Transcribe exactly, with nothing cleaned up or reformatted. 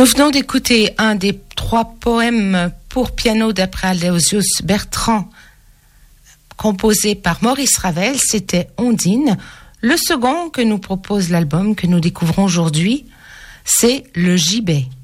Nous venons d'écouter un des trois poèmes pour piano d'après Aloysius Bertrand, composé par Maurice Ravel, c'était Ondine. Le second que nous propose l'album que nous découvrons aujourd'hui, c'est Le Gibet.